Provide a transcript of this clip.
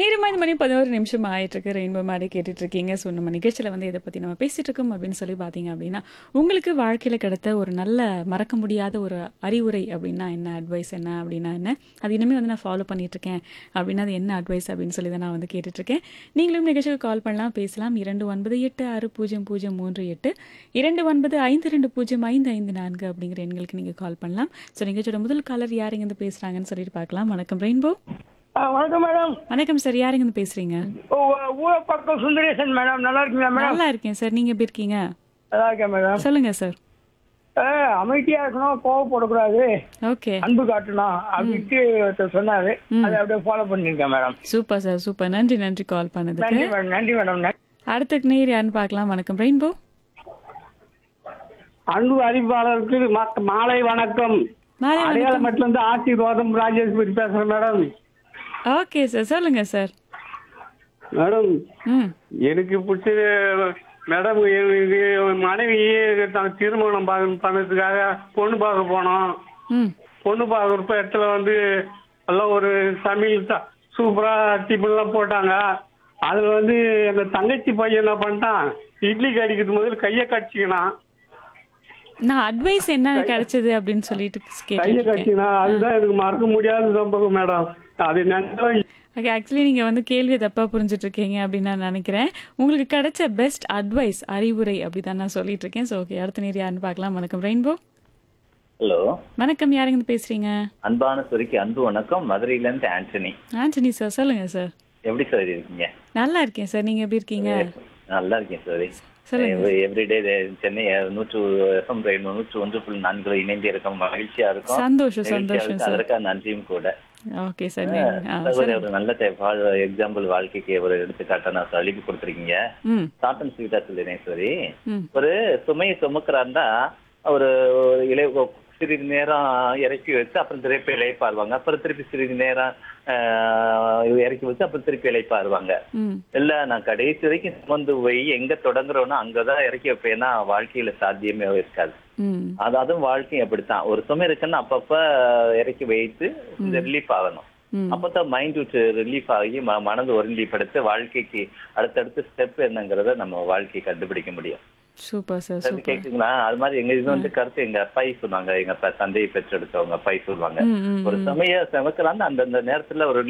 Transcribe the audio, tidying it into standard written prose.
நேரமா இந்த மணி 11 நிமிஷம் ஆயிட்டிருக்கு. ரெயின்போ மேடை கேட்டுட்டு இருக்கீங்க. ஸோ நம்ம நிகழ்ச்சியில வந்து எத பத்தி நம்ம பேசிட்டு இருக்கோம் அப்படின்னு சொல்லி பார்த்தீங்க அப்படின்னா, உங்களுக்கு வாழ்க்கையில கிடைத்த ஒரு நல்ல மறக்க முடியாத ஒரு அறிவுரை அப்படின்னா என்ன? அட்வைஸ் என்ன அப்படின்னா என்ன? அது இனிமே வந்து நான் ஃபாலோ பண்ணிட்டு இருக்கேன் அப்படின்னா அது என்ன அட்வைஸ் அப்படின்னு சொல்லி தான் நான் வந்து கேட்டுட்டு இருக்கேன். நீங்களும் நிகழ்ச்சிக்கு கால் பண்ணலாம், பேசலாம். 29860038 2952055554 அப்படிங்கிற எண்களுக்கு நீங்க கால் பண்ணலாம். ஸோ நிகழ்ச்சியோட முதல் காலர் யார் இருந்து பேசுறாங்கன்னு சொல்லிட்டு பார்க்கலாம். வணக்கம் ரெயின்போ. வணக்கம் மேடம். வணக்கம் சார். யாருங்க இருந்து பேசுறீங்க? ஊரப்பாக்கம் சுந்தரேசன் மேடம். நல்லா இருக்கீங்களா மேடம்? நல்லா இருக்கேன் சார். நீங்க எப்படி இருக்கீங்க? நல்லா இருக்கேன் மேடம். சொல்லுங்க சார். அமைதியா இருக்கணும், கோவப்படக்கூடாது, ஓகே. அன்பு காட்டணும் அப்படின்ட்டு ஒருத்தர் சொன்னாரு. அதை அப்படியே ஃபாலோ பண்ணிருக்கேன் மேடம். Super sir, super. நன்றி நன்றி கால் பண்ணதுக்கு. நன்றி மேடம். நன்றி மேடம். அடுத்த நேர் யாருன்னு பார்க்கலாம். வணக்கம் ரெயின்போ. அன்பு அறிவிப்பாளருக்கு மாலை வணக்கம். மாலை வணக்கம். அடையாளமட்டில இருந்து ஆசீர்வாதம் ராஜேஸ்வரி பேசுறேன் மேடம். ஓகே சார், சொல்லுங்க சார். மேடம், ம் எனக்கு பிடிச்சது மேடம், எனக்கு மனைவியே திருமணம் பண்ணதுக்காக பொண்ணு பார்க்க போனோம். ம் பொண்ணு பார்க்குறப்ப இடத்துல வந்து எல்லாம் ஒரு சமையல் சூப்பரா டிஃபன்லாம் போட்டாங்க. அதுல வந்து எங்க தங்கச்சி பையன் என்ன பண்ணிட்டான், இட்லி கடிக்கிறது முதல்ல கையை கடிச்சிக்கினான். நான் அட்வைஸ் என்ன கிடைச்சது அப்படின்னு சொல்லிட்டு கையை கேட்டேன். கடிச்சிக்கினா அதுதான் எனக்கு மறக்க முடியாத சம்பவம் மேடம். அது நினைச்சாலும் ஓகே, ஆக்சுவலி நீங்க வந்து கேள்வி தப்பா புரிஞ்சுட்டு இருக்கீங்க அப்படின்னு நான் நினைக்கிறேன். உங்களுக்கு கிடைச்ச பெஸ்ட் அட்வைஸ், அறிவுரை அப்படிதான் நான் சொல்லிட்டு இருக்கேன். ஸோ ஓகே, அடுத்த நேர் யாருன்னு பார்க்கலாம். வணக்கம் ரெயின்போ. ஹலோ, வணக்கம். யாருங்க இருந்து பேசுறீங்க? அன்பான சுரிக்கு அன்பு வணக்கம். மதுரையில இருந்து ஆண்டனி. ஆண்டனி சார், சொல்லுங்க சார். எப்படி சார் இருக்கீங்க? நல்லா இருக்கேன் சார். நீங்க எப்படி இருக்கீங்க? நல்லா இருக்கேன் சார். சொல்லுங்க. எவ்ரிடே சென்னை 101.4 இணைந்து இருக்கும், மகிழ்ச்சியா இருக்கும். சந்தோஷம் சந்தோஷம் சார். அதற்காக நன்றியும் கூட. Okay sir. ஒரு நல்ல எக்ஸாம்பிள், வாழ்க்கைக்கு ஒரு எடுத்துக்காட்ட நான் சொல்லிக்கு கொடுத்துருக்கீங்க. ஷார்ட் அண்ட் ஸ்வீட்டா சொல்லிடுறேன். சரி, ஒரு சுமையை சுமக்கிறாருந்தா ஒரு சிறிது நேரம் இறக்கி வச்சு அப்புறம் திருப்பி இழைப்பாருவாங்க, அப்புறம் திருப்பி சிறிது நேரம் இறக்கி வச்சு அப்புறம் திருப்பி இழைப்பாருவாங்க. இல்ல, நான் கடைசி வரைக்கும் சுமந்து போய் எங்க தொடங்குறோன்னா அங்கதான் இறக்கி வைப்பேன்னா வாழ்க்கையில சாத்தியமே இருக்காது. அதுவும் வாழ்க்கையும் அப்படித்தான். ஒரு சுமை இருக்குன்னு அப்பப்ப இறக்கி வைத்து ரிலீஃப் ஆகணும். அப்பதான் மைண்ட் விட்டு ரிலீஃப் ஆகி மனது ஒருநிலைப்படுத்த வாழ்க்கைக்கு அடுத்தடுத்த ஸ்டெப் என்னங்கிறத நம்ம வாழ்க்கையை கண்டுபிடிக்க முடியும். Super sir, super. கேக்குங்களா? அது மாதிரி எங்க இது வந்து கருத்து எங்க அப்பாயி சொன்னாங்க, எங்க தந்தையை பெற்றெடுத்தவங்க அப்பாயி சொல்லுவாங்க, ஒரு சமய சமைக்கிறான்னு அந்தந்த நேரத்துல ஒரு